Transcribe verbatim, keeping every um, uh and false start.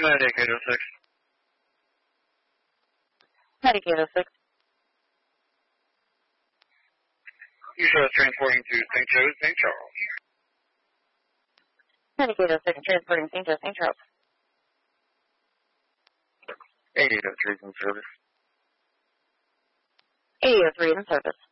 Medic eight oh six. Medic eight oh six. You show us transporting to Saint Joe, Saint Charles. Medic eight oh six, transporting Saint Joe, Saint Charles. eight eight oh three is in service. eight oh three in service.